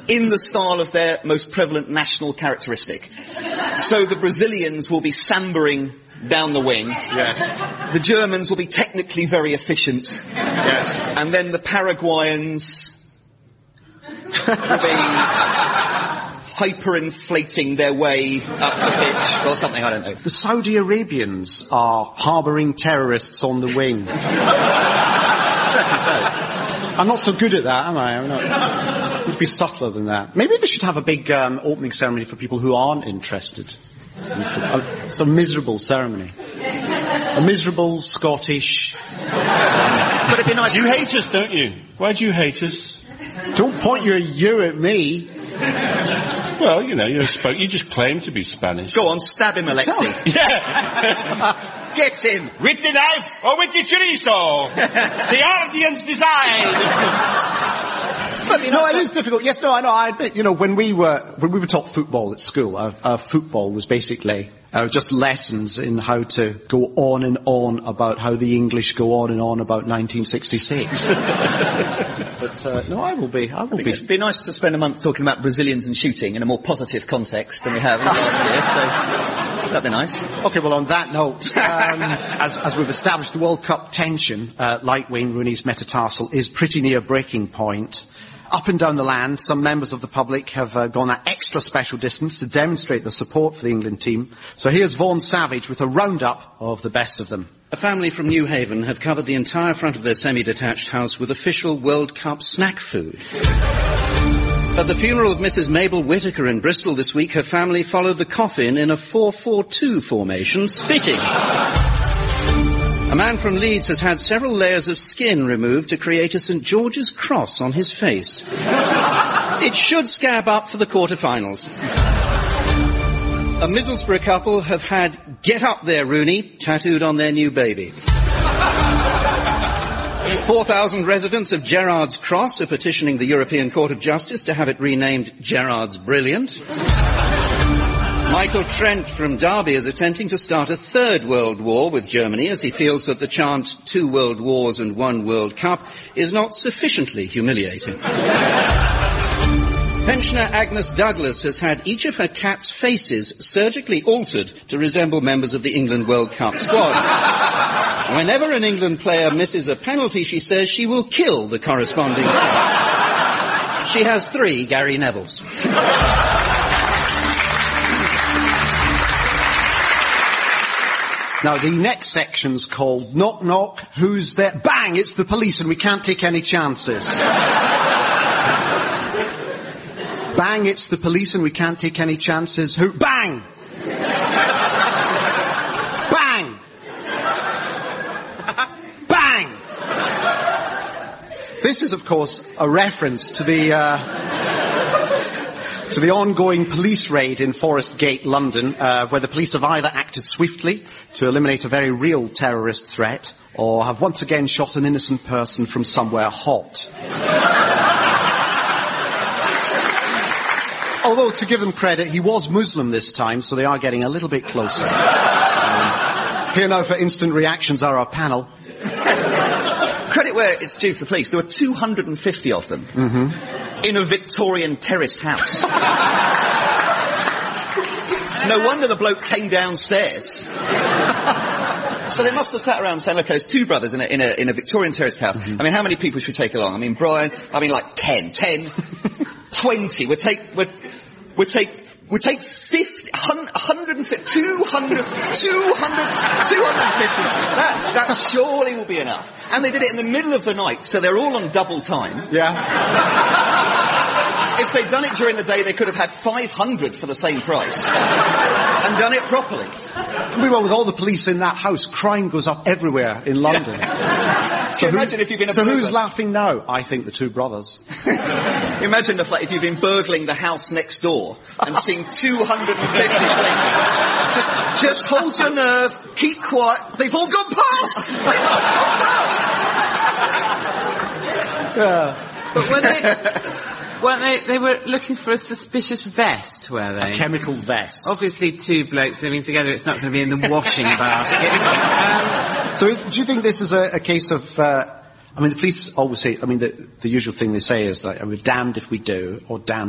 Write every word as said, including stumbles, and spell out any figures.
in the style of their most prevalent national characteristic. So the Brazilians will be sambering down the wing. Yes. The Germans will be technically very efficient. Yes. And then the Paraguayans will be hyperinflating their way up the pitch or something, I don't know. The Saudi Arabians are harbouring terrorists on the wing. Exactly so. I'm not so good at that, am I? I'm not. It would be subtler than that. Maybe they should have a big um, opening ceremony for people who aren't interested. It's a miserable ceremony. A miserable Scottish... But it'd be nice... You hate us, don't you? Why do you hate us? Don't point your you at me. Well, you know, you're sp- you just claim to be Spanish. Go on, stab him, Alexi. Yeah. Get him. With the knife or with the chorizo? The Ardians design. But, you know, it is difficult. Yes, no, I know. I admit, you know, when we were when we were taught football at school, our, our football was basically uh, just lessons in how to go on and on about how the English go on and on about nineteen sixty-six. But uh, no, I will be. I will be. It'd be nice to spend a month talking about Brazilians and shooting in a more positive context than we have in the last year. So that'd be nice. Okay, well, on that note, um, as, as we've established, the World Cup tension, uh, like Wayne Rooney's metatarsal, is pretty near breaking point. Up and down the land, some members of the public have uh, gone that extra special distance to demonstrate their support for the England team. So here's Vaughan Savage with a roundup of the best of them. A family from New Haven have covered the entire front of their semi-detached house with official World Cup snack food. At the funeral of Missus Mabel Whittaker in Bristol this week, her family followed the coffin in a four four two formation, spitting. A man from Leeds has had several layers of skin removed to create a St George's cross on his face. It should scab up for the quarter-finals. A Middlesbrough couple have had "Get Up There, Rooney" tattooed on their new baby. four thousand residents of Gerrard's Cross are petitioning the European Court of Justice to have it renamed Gerrard's Brilliant. Michael Trent from Derby is attempting to start a third world war with Germany as he feels that the chant "two world wars and one World Cup" is not sufficiently humiliating. Pensioner Agnes Douglas has had each of her cat's faces surgically altered to resemble members of the England World Cup squad. Whenever an England player misses a penalty, she says she will kill the corresponding player. She has three Gary Nevilles. Now, the next section's called Knock Knock, Who's There? Bang! It's the police and we can't take any chances. Bang! It's the police and we can't take any chances. Who? Bang! Bang! Bang! This is, of course, a reference to the, uh, to the ongoing police raid in Forest Gate, London, uh, where the police have either acted swiftly to eliminate a very real terrorist threat, or have once again shot an innocent person from somewhere hot. Although, to give them credit, he was Muslim this time, so they are getting a little bit closer. Um, here now for instant reactions are our panel. Credit where it's due for the police. There were two hundred fifty of them Mm-hmm. in a Victorian terraced house. No wonder the bloke came downstairs. So they must have sat around saying, okay, there's two brothers in a, in a, in a Victorian terraced house. Mm-hmm. I mean, how many people should we take along? I mean, Brian, I mean, like ten, ten, twenty. We'll take, we'll, we'll take, we'll take fifty, one hundred fifty, two hundred, two hundred, two hundred fifty. That, that surely will be enough. And they did it in the middle of the night, so they're all on double time. Yeah. If they'd done it during the day, they could have had five hundred for the same price. And done it properly. Well, with all the police in that house, crime goes up everywhere in London. Yeah. So imagine if you've been a So burglar. who's laughing now? I think the two brothers. Imagine the fact if you've been burgling the house next door and seeing two hundred fifty police. Just, just hold your nerve, keep quiet. They've all gone past! They've all gone past! Yeah. But when they... Weren't they, they were looking for a suspicious vest, were they? A chemical vest. Obviously two blokes living together, it's not going to be in the washing basket. Um, so do you think this is a, a case of, uh, I mean, the police always say, I mean, the, the usual thing they say is that we're damned if we do, or damned